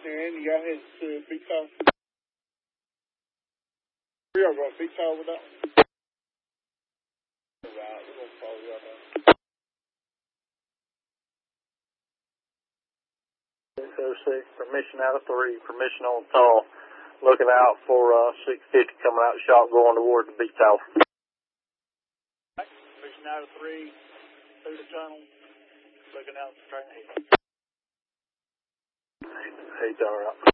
And you got his big tower. We are going big tower with that one. Right, we're going to follow you up there. 606, permission out of 3, permission on tall. Looking out for 650 coming out shot going toward the big tower. Right, permission out of 3, through the tunnel, looking out straight ahead. 8 tower out.